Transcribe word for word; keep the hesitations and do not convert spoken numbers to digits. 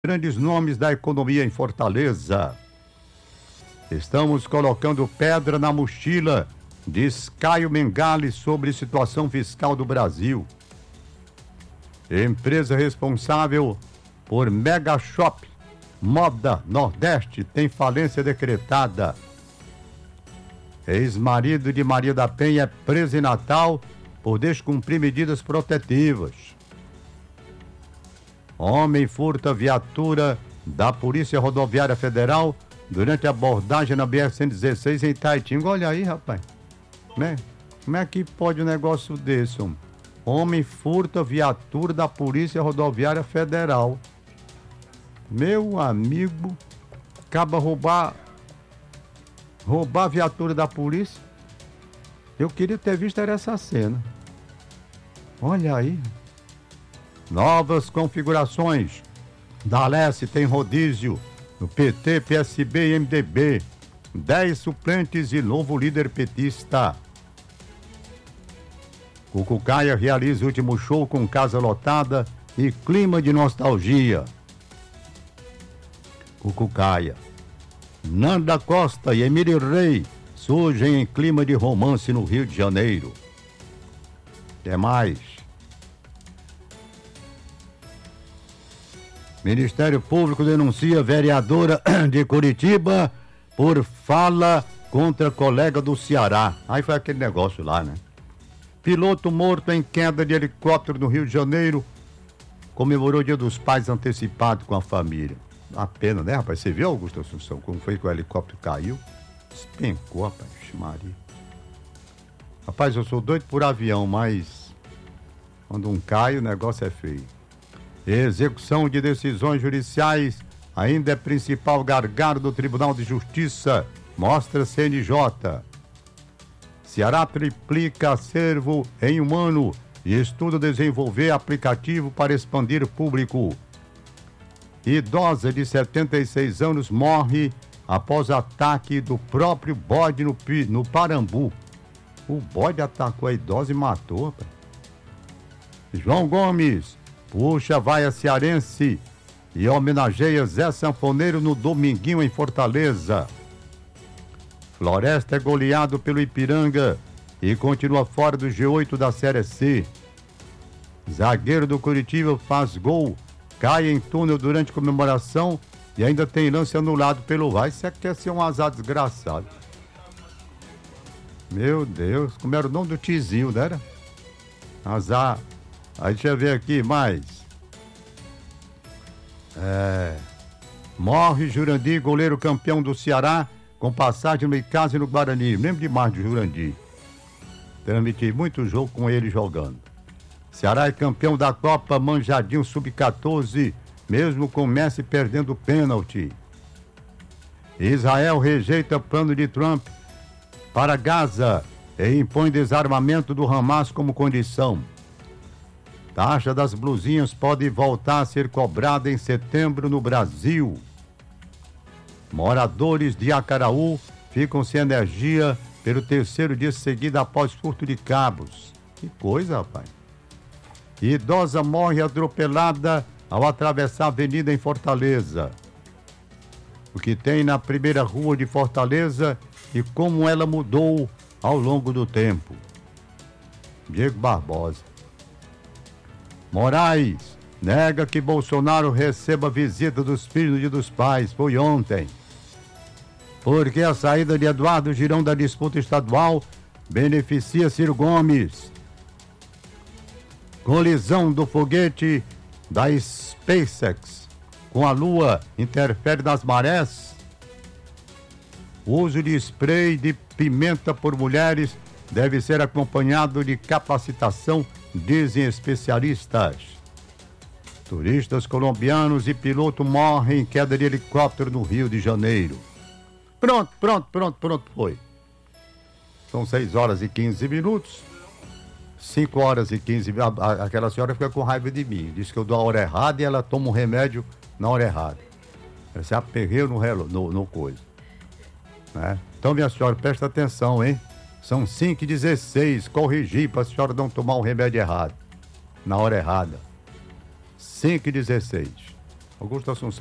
Grandes nomes da economia em Fortaleza. Estamos colocando pedra na mochila, diz Caio Mengali sobre situação fiscal do Brasil. Empresa responsável por Mega Shop Moda Nordeste tem falência decretada. Ex-marido de Maria da Penha é preso em Natal por descumprir medidas protetivas. Homem furta viatura da Polícia Rodoviária Federal durante a abordagem na B R cento e dezesseis em Itaitinga. Olha aí, rapaz. Né? Como é que pode um negócio desse, homem? Homem furta viatura da Polícia Rodoviária Federal. Meu amigo, acaba roubar roubar a viatura da polícia. Eu queria ter visto era essa cena. Olha aí. Novas configurações. Da Alesse tem rodízio no P T, P S B e M D B. Dez suplentes e novo líder petista. Cucucaia realiza o último show com casa lotada e clima de nostalgia. Cucucaia. Nanda Costa e Emílio Rei surgem em clima de romance no Rio de Janeiro. Até mais. Ministério Público denuncia vereadora de Curitiba por fala contra colega do Ceará. Aí foi aquele negócio lá, né? Piloto morto em queda de helicóptero no Rio de Janeiro comemorou o Dia dos Pais antecipado com a família. Uma pena, né, rapaz? Você viu, Augusto Assunção, como foi que o helicóptero caiu? Despencou, rapaz, Maria. Rapaz, eu sou doido por avião, mas quando um cai, o negócio é feio. Execução de decisões judiciais ainda é principal gargalo do Tribunal de Justiça, mostra C N J. Ceará triplica acervo em um ano e estuda desenvolver aplicativo para expandir público. Idosa de setenta e seis anos morre após ataque do próprio bode no, no Parambu. O bode atacou a idosa e matou, rapaz. João Gomes puxa vaia cearense e homenageia Zé Sanfoneiro no Dominguinho em Fortaleza. Floresta é goleado pelo Ipiranga e continua fora do G oito da Série C. Zagueiro do Curitiba faz gol, cai em túnel durante comemoração e ainda tem lance anulado pelo V A R. Isso é que quer ser um azar desgraçado. Meu Deus, como era o nome do Tizinho, não era? Azar. Aí deixa eu ver aqui mais. É. Morre Jurandir, goleiro campeão do Ceará, com passagem no Icasa e no Guarani. Lembro demais de Jurandir. Transmiti muito jogo com ele jogando. Ceará é campeão da Copa Manjadinho sub catorze, mesmo com Messi perdendo o pênalti. Israel rejeita plano de Trump para Gaza e impõe desarmamento do Hamas como condição. Taxa das blusinhas pode voltar a ser cobrada em setembro no Brasil. Moradores de Acaraú ficam sem energia pelo terceiro dia seguido após furto de cabos. Que coisa, rapaz. Idosa morre atropelada ao atravessar a avenida em Fortaleza. O que tem na primeira rua de Fortaleza e como ela mudou ao longo do tempo. Diego Barbosa. Moraes nega que Bolsonaro receba visita dos filhos no Dia dos Pais. Foi ontem. Porque a saída de Eduardo Girão da disputa estadual beneficia Ciro Gomes. Colisão do foguete da SpaceX com a Lua interfere nas marés. O uso de spray de pimenta por mulheres deve ser acompanhado de capacitação, dizem especialistas. Turistas colombianos e piloto morrem em queda de helicóptero no Rio de Janeiro. Pronto, pronto, pronto, pronto, foi. São seis horas e quinze minutos. cinco horas e quinze minutos. Aquela senhora fica com raiva de mim. Diz que eu dou a hora errada e ela toma um remédio na hora errada. Ela se aperreia no, no, no coisa. Né? Então, minha senhora, presta atenção, hein? São cinco e dezesseis. Corrigir para a senhora não tomar um remédio errado. Na hora errada. cinco e dezesseis. Augusto Assunção